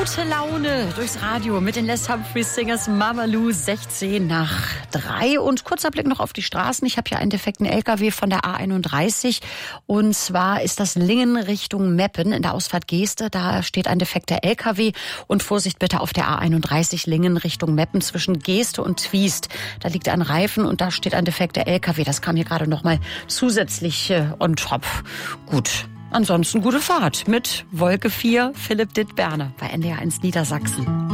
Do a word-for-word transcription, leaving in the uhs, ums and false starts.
Gute Laune durchs Radio mit den Les Humphreys Singers Mamalu, sechzehn nach drei. Und kurzer Blick noch auf die Straßen. Ich habe hier einen defekten L K W von der A einunddreißig. Und zwar ist das Lingen Richtung Meppen in der Ausfahrt Geeste. Da steht ein defekter L K W. Und Vorsicht bitte auf der A einunddreißig Lingen Richtung Meppen zwischen Geeste und Twiest. Da liegt ein Reifen und da steht ein defekter L K W. Das kam hier gerade noch mal zusätzlich äh, on top. Gut. Ansonsten gute Fahrt mit Wolke vier, Philipp Dittberner bei N D R eins Niedersachsen.